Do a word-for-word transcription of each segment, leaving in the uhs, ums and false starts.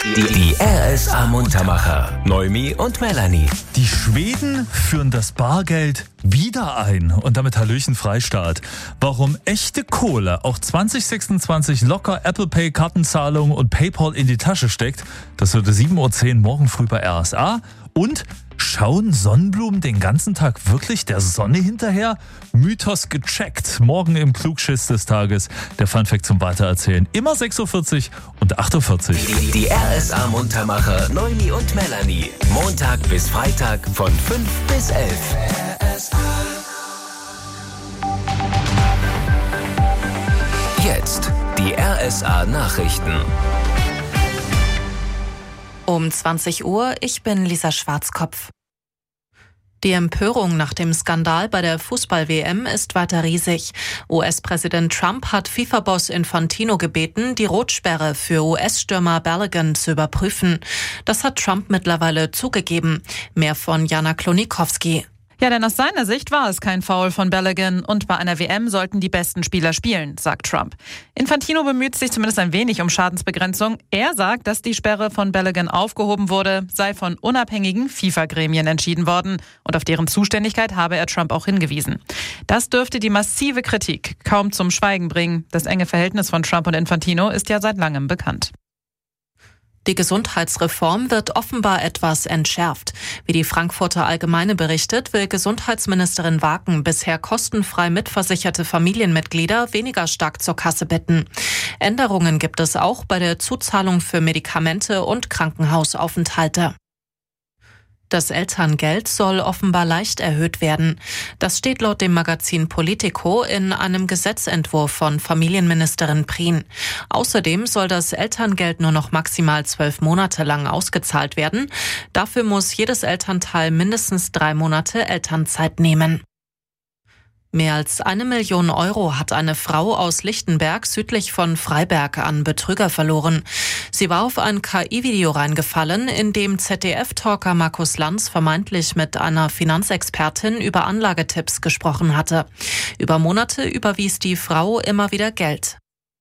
Die, die R S A Muntermacher. Noemi und Melanie. Die Schweden führen das Bargeld wieder ein und damit Hallöchen Freistaat. Warum echte Kohle auch zwanzig sechsundzwanzig locker Apple Pay Kartenzahlungen und PayPal in die Tasche steckt, das wird sieben Uhr zehn morgen früh bei R S A. Und schauen Sonnenblumen den ganzen Tag wirklich der Sonne hinterher? Mythos gecheckt. Morgen im Klugschiss des Tages. Der Funfact zum Weitererzählen. Immer sechs Uhr vierzig und acht Uhr vierzig. Die, die R S A Muntermacher Noemi und Melanie. Montag bis Freitag von fünf bis elf. R S A. Jetzt die R S A Nachrichten. Um zwanzig Uhr, ich bin Lisa Schwarzkopf. Die Empörung nach dem Skandal bei der Fußball-W M ist weiter riesig. U S-Präsident Trump hat FIFA-Boss Infantino gebeten, die Rotsperre für U S-Stürmer Balogun zu überprüfen. Das hat Trump mittlerweile zugegeben. Mehr von Jana Klonikowski. Ja, denn aus seiner Sicht war es kein Foul von Balogun und bei einer W M sollten die besten Spieler spielen, sagt Trump. Infantino bemüht sich zumindest ein wenig um Schadensbegrenzung. Er sagt, dass die Sperre von Balogun aufgehoben wurde, sei von unabhängigen FIFA-Gremien entschieden worden und auf deren Zuständigkeit habe er Trump auch hingewiesen. Das dürfte die massive Kritik kaum zum Schweigen bringen. Das enge Verhältnis von Trump und Infantino ist ja seit langem bekannt. Die Gesundheitsreform wird offenbar etwas entschärft. Wie die Frankfurter Allgemeine berichtet, will Gesundheitsministerin Waken bisher kostenfrei mitversicherte Familienmitglieder weniger stark zur Kasse bitten. Änderungen gibt es auch bei der Zuzahlung für Medikamente und Krankenhausaufenthalte. Das Elterngeld soll offenbar leicht erhöht werden. Das steht laut dem Magazin Politico in einem Gesetzentwurf von Familienministerin Prien. Außerdem soll das Elterngeld nur noch maximal zwölf Monate lang ausgezahlt werden. Dafür muss jedes Elternteil mindestens drei Monate Elternzeit nehmen. Mehr als eine Million Euro hat eine Frau aus Lichtenberg südlich von Freiberg an Betrüger verloren. Sie war auf ein K I-Video reingefallen, in dem Z D F-Talker Markus Lanz vermeintlich mit einer Finanzexpertin über Anlagetipps gesprochen hatte. Über Monate überwies die Frau immer wieder Geld.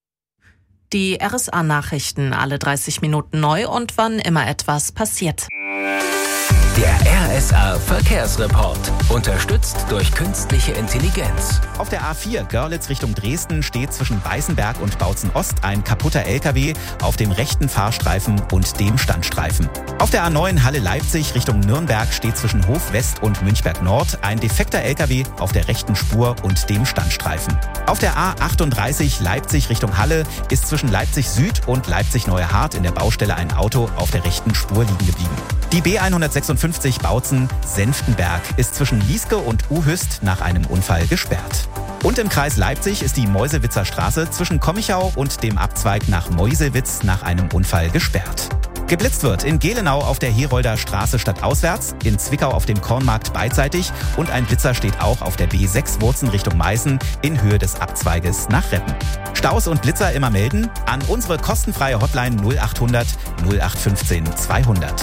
Die R S A-Nachrichten alle dreißig Minuten neu und wann immer etwas passiert. Der R S A Verkehrsreport. Unterstützt durch künstliche Intelligenz. Auf der A vier Görlitz Richtung Dresden steht zwischen Weißenberg und Bautzen Ost ein kaputter L K W auf dem rechten Fahrstreifen und dem Standstreifen. Auf der A neun Halle Leipzig Richtung Nürnberg steht zwischen Hof West und Münchberg Nord ein defekter L K W auf der rechten Spur und dem Standstreifen. Auf der A achtunddreißig Leipzig Richtung Halle ist zwischen Leipzig Süd und Leipzig Neue Hart in der Baustelle ein Auto auf der rechten Spur liegen geblieben. Die B hundertsechsundfünfzig Bautzen-Senftenberg ist zwischen Lieske und Uhüst nach einem Unfall gesperrt. Und im Kreis Leipzig ist die Meuselwitzer Straße zwischen Kommichau und dem Abzweig nach Meuselwitz nach einem Unfall gesperrt. Geblitzt wird in Gelenau auf der Herolder Straße stadtauswärts, in Zwickau auf dem Kornmarkt beidseitig und ein Blitzer steht auch auf der B sechs Wurzen Richtung Meißen in Höhe des Abzweiges nach Reppen. Staus und Blitzer immer melden an unsere kostenfreie Hotline null achthundert null acht fünfzehn zweihundert.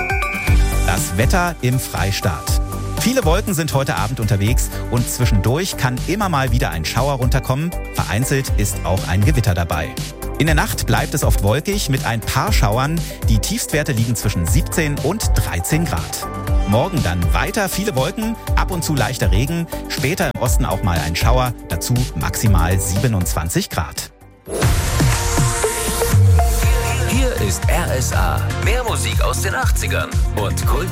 Das Wetter im Freistaat. Viele Wolken sind heute Abend unterwegs und zwischendurch kann immer mal wieder ein Schauer runterkommen. Vereinzelt ist auch ein Gewitter dabei. In der Nacht bleibt es oft wolkig mit ein paar Schauern. Die Tiefstwerte liegen zwischen siebzehn und dreizehn Grad. Morgen dann weiter viele Wolken, ab und zu leichter Regen, später im Osten auch mal ein Schauer, dazu maximal siebenundzwanzig Grad. Hier ist R S A. Mehr Musik aus den achtzigern und Kult